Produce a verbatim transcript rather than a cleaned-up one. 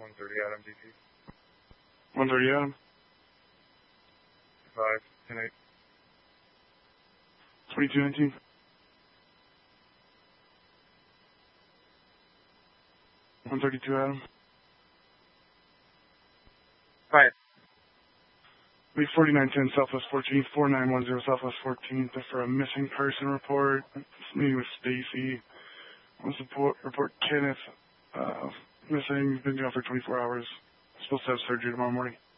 one thirty Adam D T. one thirty Adam. five, ten eight. twenty-two nineteen. one thirty-two Adam. Fire. Lead forty-nine ten Southwest fourteenth, four nine one zero Southwest fourteenth for a missing person report. Meeting with Stacy. Wants to report, report Kenneth uh, missing. Been down for twenty-four hours. Supposed to have surgery tomorrow morning.